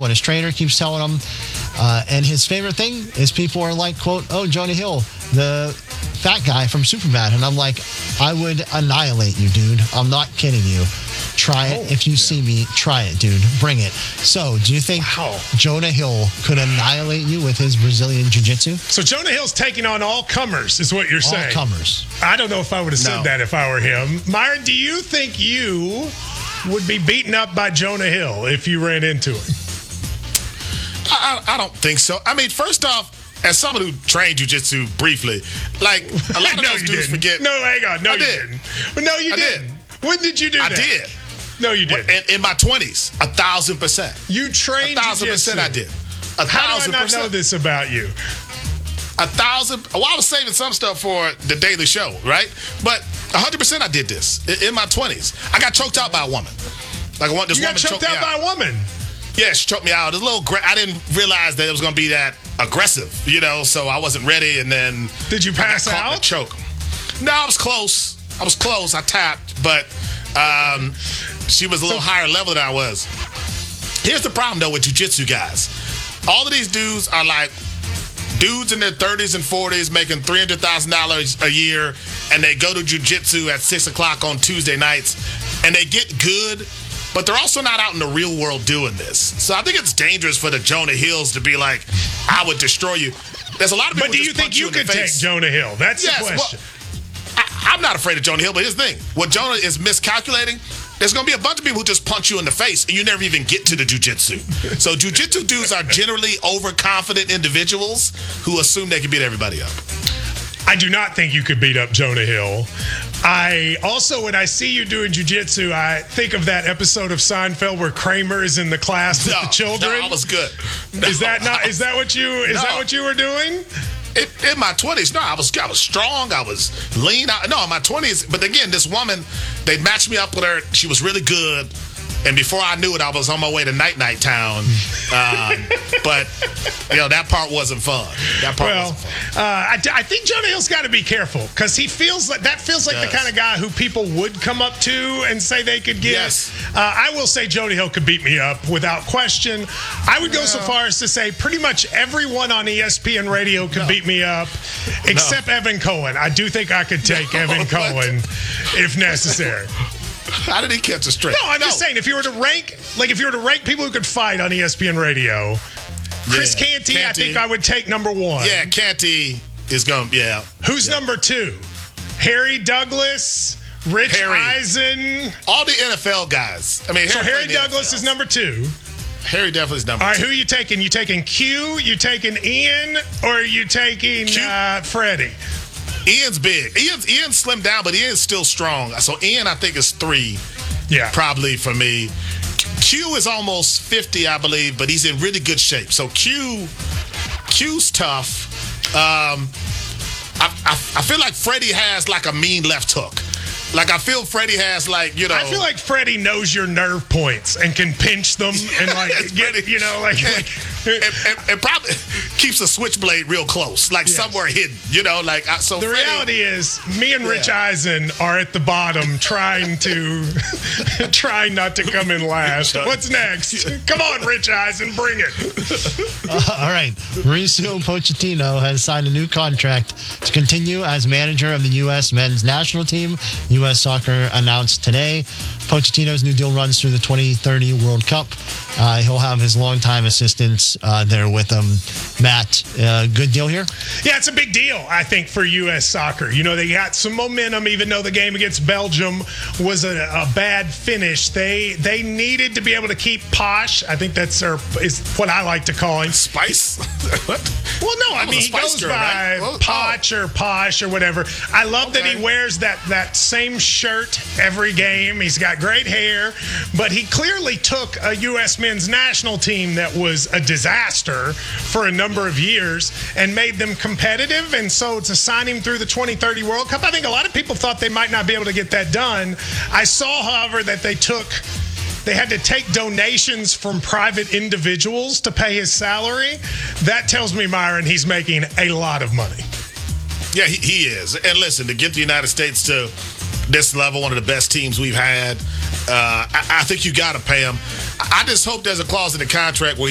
what his trainer keeps telling him. And his favorite thing is people are like, quote, "Oh, Jonah Hill, the fat guy from Superbad." And I'm like, I would annihilate you, dude. I'm not kidding you. Try it. If you see me, try it, dude. Bring it. So, do you think Jonah Hill could annihilate you with his Brazilian jiu-jitsu? So, Jonah Hill's taking on all comers, is what you're saying. All comers. I don't know if I would have said that if I were him. Myron, do you think you would be beaten up by Jonah Hill if you ran into him? I don't think so. I mean, first off, as someone who trained jiu-jitsu briefly, like a lot of those dudes forget. No, hang on. No, you didn't. No, you didn't. When did you do that? I did. No, you didn't. In my 20s, 1,000%. You trained 1,000% I did. 1,000%. How do I not know this about you? 1,000. Well, I was saving some stuff for the Daily Show, right? But 100% I did this in my 20s. I got choked out by a woman. Like this you got woman choked out by a woman? Yeah, she choked me out. I didn't realize that it was going to be that aggressive, so I wasn't ready. And then did you pass out? Choke. No, I was close. I tapped, but she was a little higher level than I was. Here's the problem, though, with jiu-jitsu guys. All of these dudes are like dudes in their 30s and 40s making $300,000 a year, and they go to jiu-jitsu at 6 o'clock on Tuesday nights, and they get good, but they're also not out in the real world doing this. So I think it's dangerous for the Jonah Hills to be like, I would destroy you. There's a lot of people. But do you think you could take Jonah Hill? That's the question. Well, I'm not afraid of Jonah Hill, but here's the thing. What Jonah is miscalculating, there's going to be a bunch of people who just punch you in the face and you never even get to the jiu-jitsu. So jiu-jitsu dudes are generally overconfident individuals who assume they can beat everybody up. I do not think you could beat up Jonah Hill. I also, when I see you doing jiu-jitsu, I think of that episode of Seinfeld where Kramer is in the class with the children. No, I was good. Is that what you were doing? In my 20s, no, I was strong. I was lean. In my 20s. But again, this woman, they matched me up with her. She was really good. And before I knew it, I was on my way to Night Town. But, that part wasn't fun. Wasn't fun. I think Jonah Hill's got to be careful because he feels like the kind of guy who people would come up to and say they could get. Yes. I will say Jonah Hill could beat me up without question. I would go so far as to say pretty much everyone on ESPN radio could beat me up except Evan Cohen. I do think I could take Evan Cohen if necessary. How did he catch a straight? No, I'm just saying, if you were to rank people who could fight on ESPN Radio, Chris Canty, I think I would take number one. Yeah, Canty is going, yeah. Who's number two? Harry Douglas, Rich Eisen. All the NFL guys. I mean, Harry Douglas is number two. Harry definitely is number two. All right, who are you taking? You taking Q, you taking Ian, or are you taking Freddie? Ian's big. Ian's slimmed down, but Ian's still strong. So Ian, I think, is 3. Yeah. Probably for me. Q is almost 50, I believe, but he's in really good shape. So Q's tough. I feel like Freddie has like a mean left hook. Like, I feel Freddie has, like, I feel like Freddie knows your nerve points and can pinch them and, like, and probably keeps a switchblade real close, like somewhere hidden, So the reality is, me and Rich Eisen are at the bottom trying not to come in last. What's next? Come on, Rich Eisen, bring it. All right. Mauricio Pochettino has signed a new contract to continue as manager of the U.S. men's national team. U.S. Soccer announced today. Pochettino's new deal runs through the 2030 World Cup. He'll have his longtime assistants there with him. Matt, good deal here? Yeah, it's a big deal, I think, for U.S. Soccer. They got some momentum, even though the game against Belgium was a bad finish. They needed to be able to keep Posh. I think is what I like to call him. Spice? What? Well, no, I mean, he goes by Poch or Posh or whatever. I love that he wears that same shirt every game. He's got great hair, but he clearly took a U.S. men's national team that was a disaster for a number of years and made them competitive. And so to sign him through the 2030 World Cup, I think a lot of people thought they might not be able to get that done. I saw, however, that they had to take donations from private individuals to pay his salary. That tells me, Myron, he's making a lot of money. Yeah, he is. And listen, to get the United States to this level, one of the best teams we've had, I think you got to pay him. I just hope there's a clause in the contract where